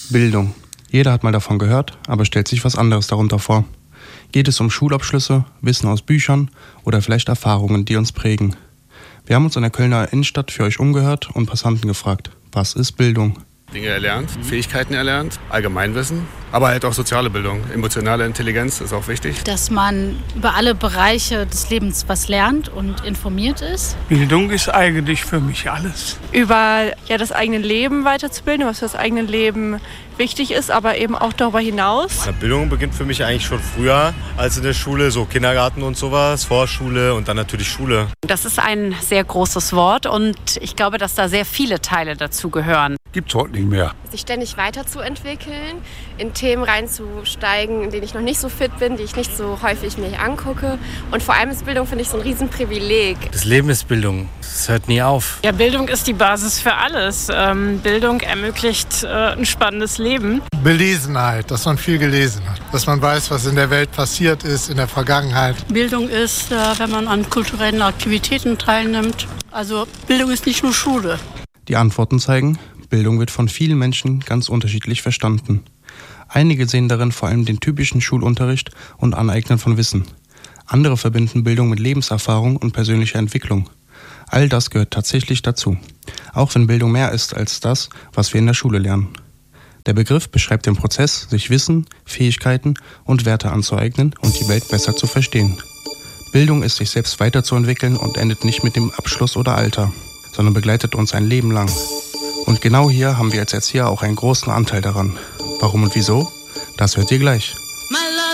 Bildung. Jeder hat mal davon gehört, aber stellt sich was anderes darunter vor. Geht es um Schulabschlüsse, Wissen aus Büchern oder vielleicht Erfahrungen, die uns prägen? Wir haben uns in der Kölner Innenstadt für euch umgehört und Passanten gefragt, was ist Bildung? Dinge erlernt, Fähigkeiten erlernt, Allgemeinwissen, aber halt auch soziale Bildung. Emotionale Intelligenz ist auch wichtig. Dass man über alle Bereiche des Lebens was lernt und informiert ist. Bildung ist eigentlich für mich alles. Über das eigene Leben weiterzubilden, was für das eigene Leben wichtig ist, aber eben auch darüber hinaus. Ja, Bildung beginnt für mich eigentlich schon früher als in der Schule, so Kindergarten und sowas, Vorschule und dann natürlich Schule. Das ist ein sehr großes Wort und ich glaube, dass da sehr viele Teile dazu gehören. Gibt's heute nicht mehr. Sich ständig weiterzuentwickeln, in Themen reinzusteigen, in denen ich noch nicht so fit bin, die ich nicht so häufig mir angucke. Und vor allem ist Bildung, finde ich, so ein Riesenprivileg. Das Leben ist Bildung. Es hört nie auf. Ja, Bildung ist die Basis für alles. Bildung ermöglicht ein spannendes Leben. Belesenheit, dass man viel gelesen hat. Dass man weiß, was in der Welt passiert ist, in der Vergangenheit. Bildung ist, wenn man an kulturellen Aktivitäten teilnimmt. Also Bildung ist nicht nur Schule. Die Antworten zeigen, Bildung wird von vielen Menschen ganz unterschiedlich verstanden. Einige sehen darin vor allem den typischen Schulunterricht und Aneignen von Wissen. Andere verbinden Bildung mit Lebenserfahrung und persönlicher Entwicklung. All das gehört tatsächlich dazu, auch wenn Bildung mehr ist als das, was wir in der Schule lernen. Der Begriff beschreibt den Prozess, sich Wissen, Fähigkeiten und Werte anzueignen und die Welt besser zu verstehen. Bildung ist, sich selbst weiterzuentwickeln und endet nicht mit dem Abschluss oder Alter, sondern begleitet uns ein Leben lang. Und genau hier haben wir als Erzieher auch einen großen Anteil daran. Warum und wieso? Das hört ihr gleich.